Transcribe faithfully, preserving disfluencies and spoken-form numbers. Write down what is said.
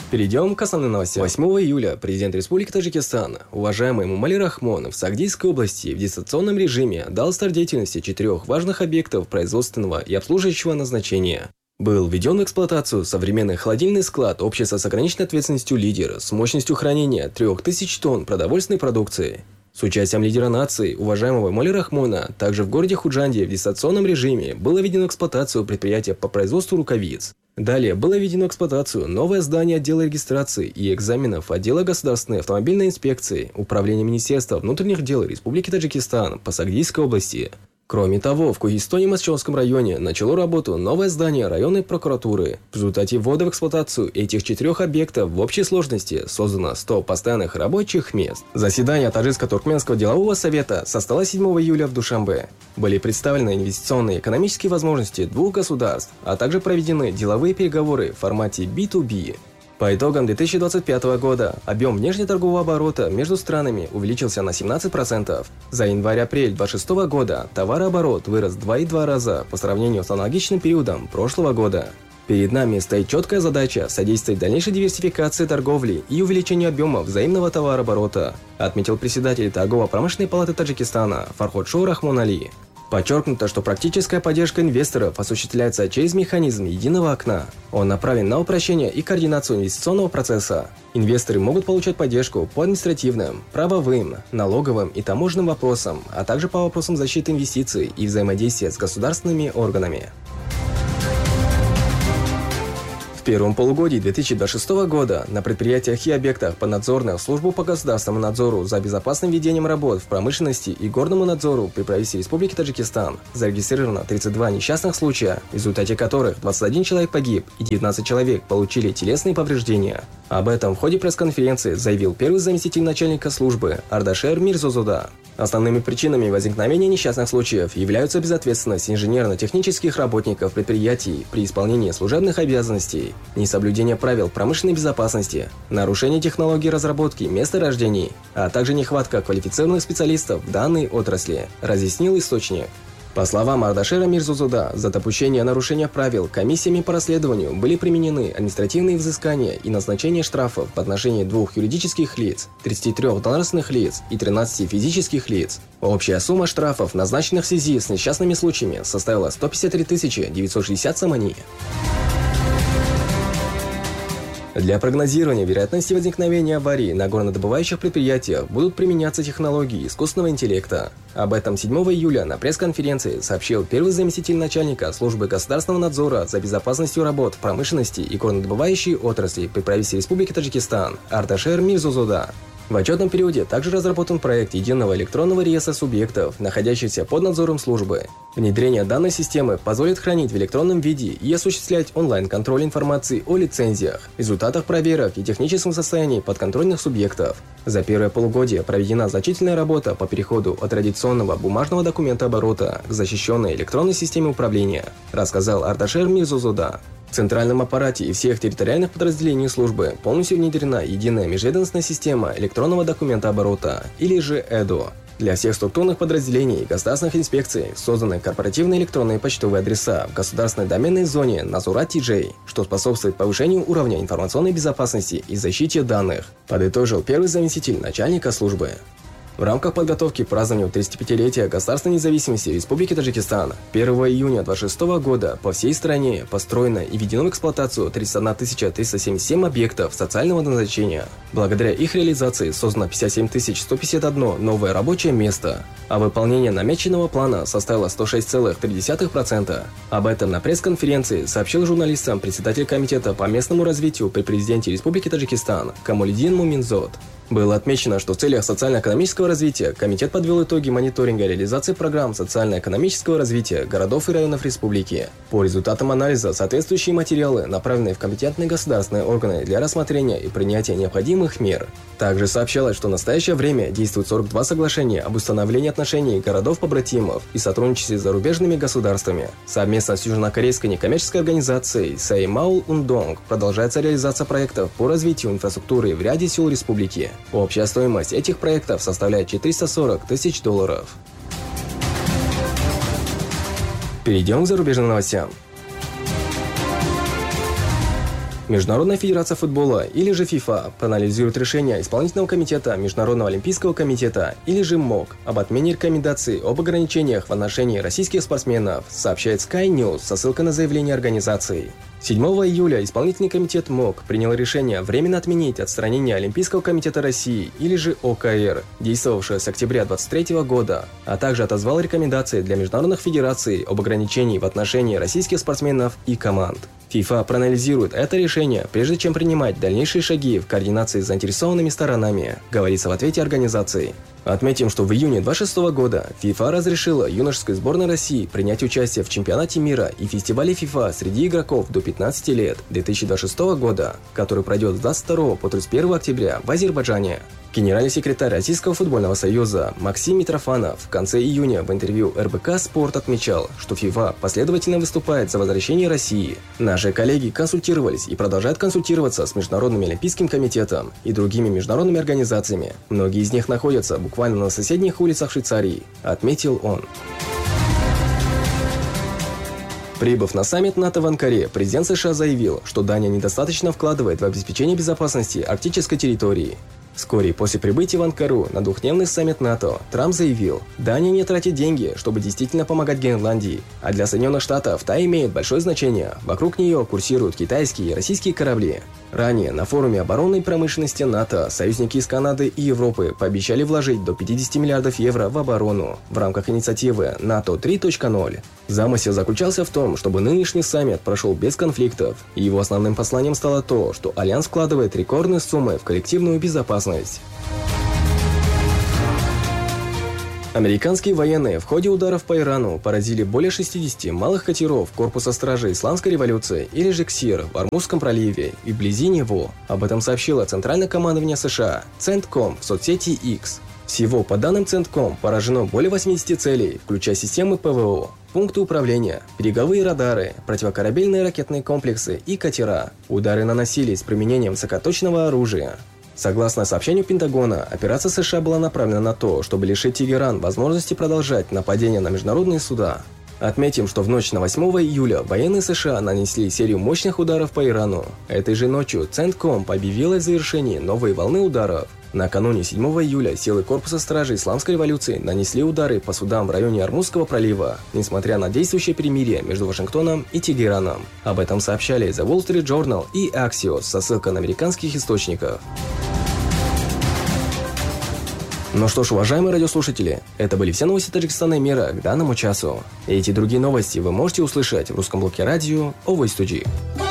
Перейдем к основным новостям. восьмого июля президент Республики Таджикистан, уважаемый Эмомали Рахмон, в Сагдийской области в дистанционном режиме дал старт деятельности четырех важных объектов производственного и обслуживающего назначения. Был введен в эксплуатацию современный холодильный склад общества с ограниченной ответственностью «Лидер» с мощностью хранения трех тысяч тонн продовольственной продукции. С участием лидера нации, уважаемого Эмомали Рахмона, также в городе Худжанде в дистанционном режиме было введено в эксплуатацию предприятие по производству рукавиц. Далее было введено в эксплуатацию новое здание отдела регистрации и экзаменов отдела государственной автомобильной инспекции Управления Министерства внутренних дел Республики Таджикистан по Сагдийской области. Кроме того, в Кугистоне-Мосчонском районе начало работу новое здание районной прокуратуры. В результате ввода в эксплуатацию этих четырех объектов в общей сложности создано сто постоянных рабочих мест. Заседание Таджикско-Туркменского делового совета состоялось седьмого июля в Душанбе. Были представлены инвестиционные и экономические возможности двух государств, а также проведены деловые переговоры в формате би ту би. По итогам две тысячи двадцать пятого года объем внешнеторгового оборота между странами увеличился на семнадцать процентов. За январь-апрель две тысячи двадцать шестого года товарооборот вырос в два и два раза по сравнению с аналогичным периодом прошлого года. Перед нами стоит четкая задача содействовать дальнейшей диверсификации торговли и увеличению объема взаимного товарооборота, отметил председатель Торгово-промышленной палаты Таджикистана Фарходшоу Рахмон Али. Подчеркнуто, что практическая поддержка инвесторов осуществляется через механизм единого окна. Он направлен на упрощение и координацию инвестиционного процесса. Инвесторы могут получать поддержку по административным, правовым, налоговым и таможенным вопросам, а также по вопросам защиты инвестиций и взаимодействия с государственными органами. В первом полугодии две тысячи двадцать шестого года на предприятиях и объектах поднадзорных службу по государственному надзору за безопасным ведением работ в промышленности и горному надзору при правительстве Республики Таджикистан зарегистрировано тридцать два несчастных случая, в результате которых двадцать один человек погиб и девятнадцать человек получили телесные повреждения. Об этом в ходе пресс-конференции заявил первый заместитель начальника службы Ардашер Мирзозуда. Основными причинами возникновения несчастных случаев являются безответственность инженерно-технических работников предприятий при исполнении служебных обязанностей, несоблюдение правил промышленной безопасности, нарушение технологий разработки месторождений, а также нехватка квалифицированных специалистов в данной отрасли, разъяснил источник. По словам Ардашера Мирзозуда, за допущение нарушения правил комиссиями по расследованию были применены административные взыскания и назначение штрафов в отношении двух юридических лиц, тридцати трёх должностных лиц и тринадцати физических лиц. Общая сумма штрафов, назначенных в связи с несчастными случаями, составила сто пятьдесят три тысячи девятьсот шестьдесят самани. Для прогнозирования вероятности возникновения аварий на горнодобывающих предприятиях будут применяться технологии искусственного интеллекта. Об этом седьмого июля на пресс-конференции сообщил первый заместитель начальника службы государственного надзора за безопасностью работ в промышленности и горнодобывающей отрасли при правительстве Республики Таджикистан Ардашер Мирзозуда. В отчетном периоде также разработан проект единого электронного реестра субъектов, находящихся под надзором службы. Внедрение данной системы позволит хранить в электронном виде и осуществлять онлайн-контроль информации о лицензиях, результатах проверок и техническом состоянии подконтрольных субъектов. За первое полугодие проведена значительная работа по переходу от традиционного бумажного документооборота к защищенной электронной системе управления, рассказал Ардашер Мирзозуда. В центральном аппарате и всех территориальных подразделениях службы полностью внедрена единая межведомственная система электронного документооборота, или же ЭДО. Для всех структурных подразделений и государственных инспекций созданы корпоративные электронные почтовые адреса в государственной доменной зоне Назурат-Ти Джей, что способствует повышению уровня информационной безопасности и защите данных, подытожил первый заместитель начальника службы. В рамках подготовки к празднованию тридцатипятилетия государственной независимости Республики Таджикистан первого июня две тысячи двадцать шестого года по всей стране построено и введено в эксплуатацию тридцать одна тысяча триста семьдесят семь объектов социального назначения. Благодаря их реализации создано пятьдесят семь тысяч сто пятьдесят одно новое рабочее место, а выполнение намеченного плана составило сто шесть целых три десятых процента. Об этом на пресс-конференции сообщил журналистам председатель комитета по местному развитию при президенте Республики Таджикистан Камолиддин Муминзод. Было отмечено, что в целях социально-экономического развития комитет подвел итоги мониторинга реализации программ социально-экономического развития городов и районов республики. По результатам анализа соответствующие материалы направлены в компетентные государственные органы для рассмотрения и принятия необходимых мер. Также сообщалось, что в настоящее время действует сорок два соглашения об установлении отношений городов-побратимов и сотрудничестве с зарубежными государствами. Совместно с южнокорейской некоммерческой организацией Саимаул Ундонг продолжается реализация проектов по развитию инфраструктуры в ряде сел республики. Общая стоимость этих проектов составляет четыреста сорок тысяч долларов. Перейдем к зарубежным новостям. Международная федерация футбола, или же ФИФА, проанализирует решение Исполнительного комитета Международного олимпийского комитета, или же МОК, об отмене рекомендаций об ограничениях в отношении российских спортсменов, сообщает Sky News со ссылкой на заявление организации. седьмого июля Исполнительный комитет МОК принял решение временно отменить отстранение Олимпийского комитета России, или же ОКР, действовавшее с октября две тысячи двадцать третьего года, а также отозвал рекомендации для международных федераций об ограничении в отношении российских спортсменов и команд. ФИФА проанализирует это решение, прежде чем принимать дальнейшие шаги в координации с заинтересованными сторонами, говорится в ответе организации. Отметим, что в июне две тысячи двадцать шестого года ФИФА разрешила юношеской сборной России принять участие в чемпионате мира и фестивале ФИФА среди игроков до пятнадцати лет две тысячи двадцать шестого года, который пройдет с двадцать второго по тридцать первое октября в Азербайджане. Генеральный секретарь Российского футбольного союза Максим Митрофанов в конце июня в интервью эр бэ ка Спорт отмечал, что ФИФА последовательно выступает за возвращение России. Наши коллеги консультировались и продолжают консультироваться с Международным олимпийским комитетом и другими международными организациями. Многие из них находятся буквально на соседних улицах Швейцарии, отметил он. Прибыв на саммит НАТО в Анкаре, президент США заявил, что Дания недостаточно вкладывает в обеспечение безопасности арктической территории. Вскоре после прибытия в Анкару на двухдневный саммит НАТО Трамп заявил, Дания не тратит деньги, чтобы действительно помогать Гренландии, а для Соединенных Штатов та имеет большое значение. Вокруг нее курсируют китайские и российские корабли. Ранее на форуме оборонной промышленности НАТО союзники из Канады и Европы пообещали вложить до пятидесяти миллиардов евро в оборону в рамках инициативы НАТО три точка ноль. Замысел заключался в том, чтобы нынешний саммит прошел без конфликтов, и его основным посланием стало то, что Альянс вкладывает рекордные суммы в коллективную безопасность. Американские военные в ходе ударов по Ирану поразили более шестидесяти малых катеров корпуса стражей Исламской революции, или же КСИР, в Ормузском проливе и вблизи него. Об этом сообщило Центральное командование США, Центком, в соцсети X. Всего, по данным Центком, поражено более восьмидесяти целей, включая системы пэ вэ о, пункты управления, береговые радары, противокорабельные ракетные комплексы и катера. Удары наносились с применением высокоточного оружия. Согласно сообщению Пентагона, операция США была направлена на то, чтобы лишить Тегеран возможности продолжать нападения на международные суда. Отметим, что в ночь на восьмого июля военные США нанесли серию мощных ударов по Ирану. Этой же ночью Центком объявила о завершении новой волны ударов. Накануне седьмого июля силы корпуса стражей Исламской революции нанесли удары по судам в районе Ормузского пролива, несмотря на действующее перемирие между Вашингтоном и Тегераном. Об этом сообщали The Wall Street Journal и Axios со ссылкой на американских источников. Ну что ж, уважаемые радиослушатели, это были все новости Таджикистана и мира к данному часу. Эти и другие новости вы можете услышать в русском блоке радио Always two G.